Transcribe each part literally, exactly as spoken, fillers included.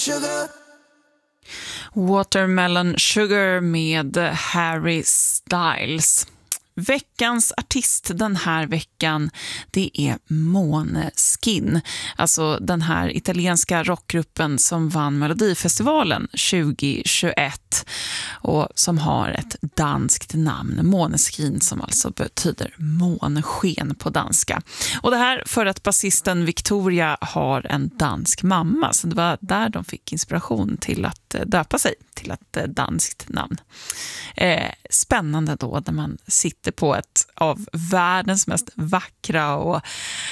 Sugar. Watermelon Sugar med Harry Styles. Veckans artist den här veckan, det är Måneskin. Alltså den här italienska rockgruppen som vann Melodifestivalen tjugohundratjugoett och som har ett danskt namn, Måneskin, som alltså betyder månsken på danska. Och det här för att basisten Victoria har en dansk mamma, så det var där de fick inspiration till att döpa sig till ett danskt namn. Eh, spännande då när man sitter på ett av världens mest vackra och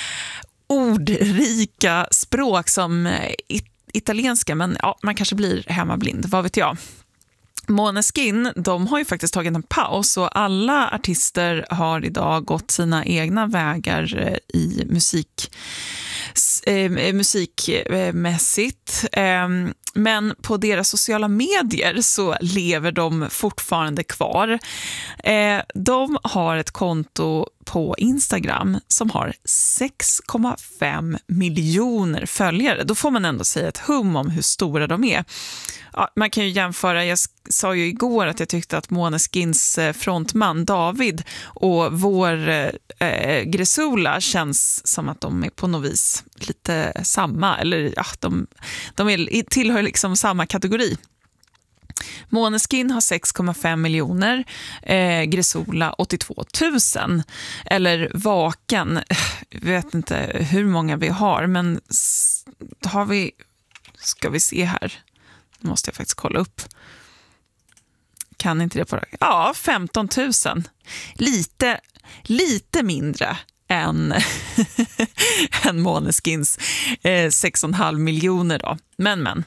ordrika språk som it- italienska, men ja, man kanske blir hemmablind, vad vet jag. Måneskin, de har ju faktiskt tagit en paus och alla artister har idag gått sina egna vägar i musik eh, musikmässigt. Eh, men på deras sociala medier så lever de fortfarande kvar. Eh, de har ett konto på Instagram som har sex komma fem miljoner följare. Då får man ändå säga ett hum om hur stora de är. Ja, man kan ju jämföra, jag sa ju igår att jag tyckte att Måneskins frontman David och vår eh, Gresula känns som att de är på något vis lite samma, eller ja, de, de är, tillhör liksom samma kategori. Måneskin har sex komma fem miljoner, eh, Gresula åttiotvå tusen, eller Vaken, jag vet inte hur många vi har, men har vi, ska vi se här, nu måste jag faktiskt kolla upp. Kan inte det på det? Ja, femton tusen. Lite, lite mindre än, än Måneskins eh, sex komma fem miljoner då. Men, men.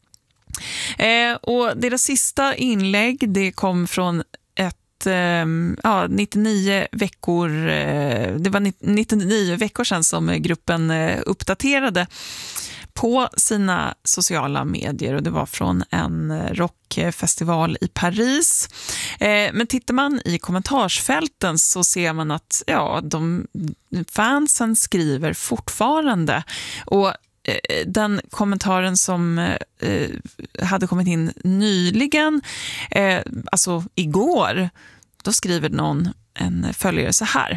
Eh, och deras sista inlägg, det kom från ett eh, ja, nittionio veckor, eh, det var nittionio veckor sedan som gruppen eh, uppdaterade på sina sociala medier, och det var från en rockfestival i Paris. Eh, men tittar man i kommentarsfälten så ser man att ja, de fansen skriver fortfarande, och eh, den kommentaren som eh, hade kommit in nyligen, eh, alltså igår, då skriver någon, en följare, så här: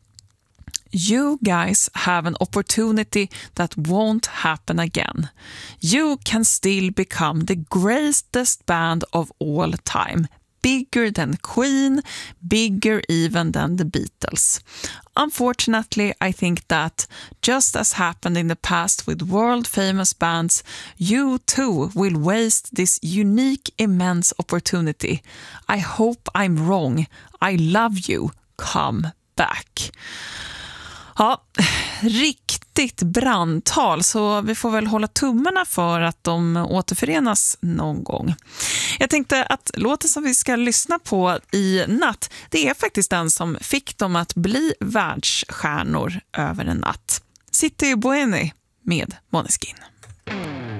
You guys have an opportunity that won't happen again. You can still become the greatest band of all time. Bigger than Queen, bigger even than the Beatles. Unfortunately, I think that, just as happened in the past with world-famous bands, you too will waste this unique, immense opportunity. I hope I'm wrong. I love you. Come back. Ja, riktigt brandtal, så vi får väl hålla tummarna för att de återförenas någon gång. Jag tänkte att låten som vi ska lyssna på i natt, det är faktiskt den som fick dem att bli världsstjärnor över en natt. City Bueni med Måneskin.